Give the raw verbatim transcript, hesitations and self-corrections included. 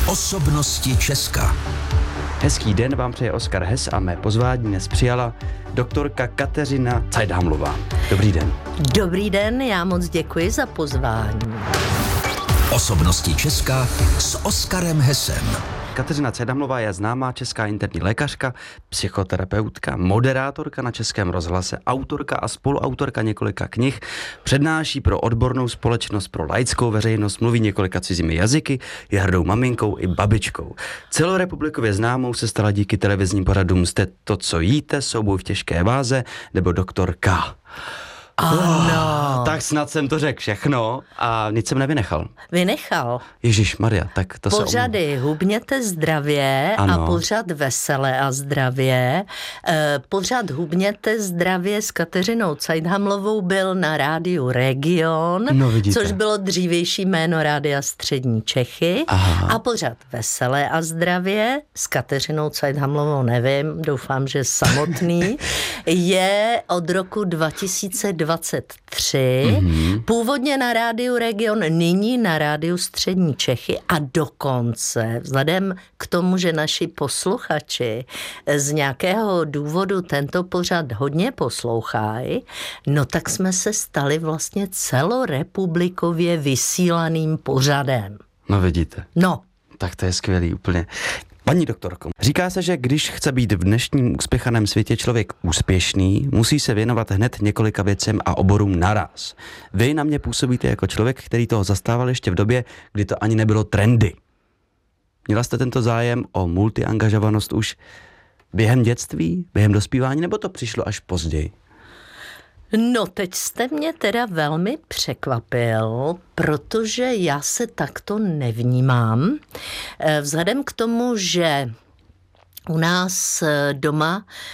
Osobnosti Česka. Hezký den vám přeje Oskar Hess a mé pozvání dnes přijala doktorka Kateřina Cajthamlová. Dobrý den. Dobrý den, já moc děkuji za pozvání. Osobnosti Česka s Oskarem Hessem. Kateřina Cajthamlová je známá česká interní lékařka, psychoterapeutka, moderátorka na Českém rozhlase, autorka a spoluautorka několika knih, přednáší pro odbornou společnost, pro laickou veřejnost, mluví několika cizími jazyky, je hrdou maminkou i babičkou. Celorepublikově známou se stala díky televizním pořadům Jste to, co jíte, Souboj v těžké váze nebo Doktor K. Ano. Oh, tak snad jsem to řekl všechno a nic jsem nevynechal. Vynechal. Ježišmarja, tak to se Pořady Hubněte zdravě Ano. a pořad Veselé a zdravě. E, pořad Hubněte zdravě s Kateřinou Cajthamlovou byl na rádiu Region, No, vidíte. což bylo dřívější jméno Rádia Střední Čechy. Aha. A pořad Veselé a zdravě s Kateřinou Cajthamlovou, nevím, doufám, že samotný, je od roku dva tisíce dvacet tři, mm-hmm. původně na rádiu Region, nyní na rádiu Střední Čechy a dokonce, vzhledem k tomu, že naši posluchači z nějakého důvodu tento pořad hodně poslouchají, no tak jsme se stali vlastně celorepublikově vysílaným pořadem. No vidíte. No. Tak to je skvělý úplně. Paní doktorko, říká se, že když chce být v dnešním uspěchaném světě člověk úspěšný, musí se věnovat hned několika věcem a oborům naraz. Vy na mě působíte jako člověk, který toho zastával ještě v době, kdy to ani nebylo trendy. Měla jste tento zájem o multiangažovanost už během dětství, během dospívání, nebo to přišlo až později? No, teď jste mě teda velmi překvapil, protože já se takto nevnímám. Vzhledem k tomu, že u nás doma